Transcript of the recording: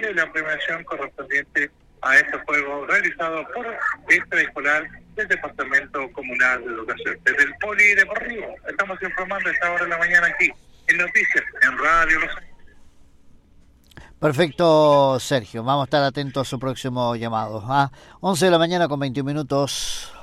y la premiación correspondiente a estos juegos realizados por extraescolar del Departamento Comunal de Educación. Desde el Polideportivo estamos informando a esta hora de la mañana aquí en Noticias, en Radio Los Ángeles. Perfecto, Sergio. Vamos a estar atentos a su próximo llamado. 11 de la mañana con 21 minutos.